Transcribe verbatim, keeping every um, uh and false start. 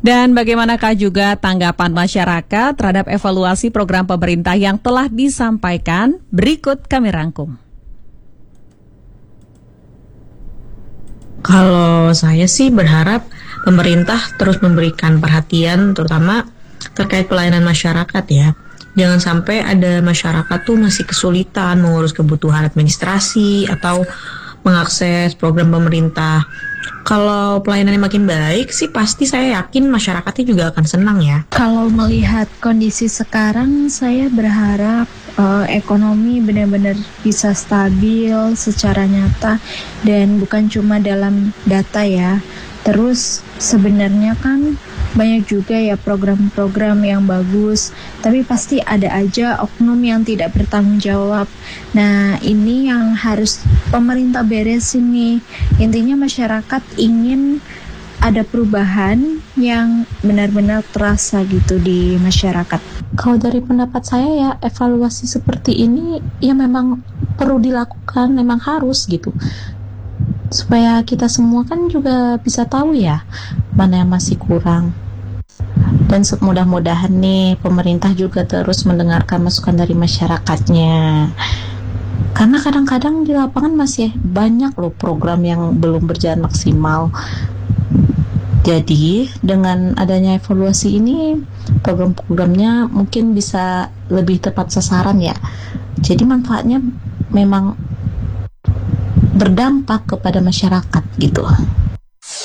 Dan bagaimanakah juga tanggapan masyarakat terhadap evaluasi program pemerintah yang telah disampaikan? Berikut kami rangkum. Kalau saya sih berharap pemerintah terus memberikan perhatian terutama terkait pelayanan masyarakat ya. Jangan sampai ada masyarakat tuh masih kesulitan mengurus kebutuhan administrasi atau mengakses program pemerintah. Kalau pelayanannya makin baik sih pasti saya yakin masyarakatnya juga akan senang ya. Kalau melihat kondisi sekarang, saya berharap uh, ekonomi benar-benar bisa stabil secara nyata dan bukan cuma dalam data ya. Terus sebenarnya kan banyak juga ya program-program yang bagus, tapi pasti ada aja oknum yang tidak bertanggung jawab. Nah, ini yang harus pemerintah beresin nih. Intinya masyarakat ingin ada perubahan yang benar-benar terasa gitu di masyarakat. Kalau dari pendapat saya ya, evaluasi seperti ini ya memang perlu dilakukan, memang harus gitu. Supaya kita semua kan juga bisa tahu ya mana yang masih kurang. Dan mudah-mudahan nih pemerintah juga terus mendengarkan masukan dari masyarakatnya. Karena kadang-kadang di lapangan masih banyak loh program yang belum berjalan maksimal. Jadi dengan adanya evaluasi ini, program-programnya mungkin bisa lebih tepat sasaran ya. Jadi manfaatnya memang berdampak kepada masyarakat gitu.